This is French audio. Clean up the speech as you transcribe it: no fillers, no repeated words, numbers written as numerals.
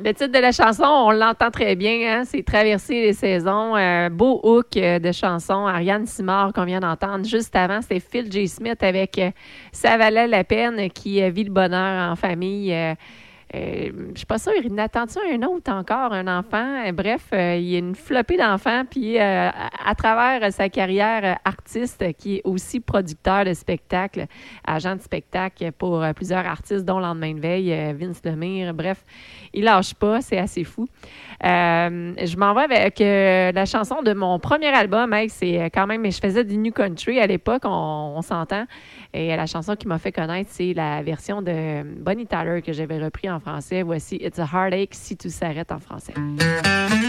Le titre de la chanson, on l'entend très bien, hein? C'est Traverser les saisons. Beau hook de chanson. Ariane Simard qu'on vient d'entendre. Juste avant, c'était Phil J. Smith avec Ça valait la peine qui vit le bonheur en famille. Je suis pas sûre, il attend-tu un autre encore, un enfant? Bref, il y a une flopée d'enfants, puis à travers sa carrière artiste, qui est aussi producteur de spectacles, agent de spectacle pour plusieurs artistes, dont Lendemain de veille, Vince Lemire, bref, il lâche pas, c'est assez fou. Je m'en vais avec la chanson de mon premier album, hey, c'est quand même, je faisais du New Country à l'époque, on s'entend, et la chanson qui m'a fait connaître, c'est la version de Bonnie Tyler que j'avais repris en français. Voici It's a Heartache si tout s'arrête en français.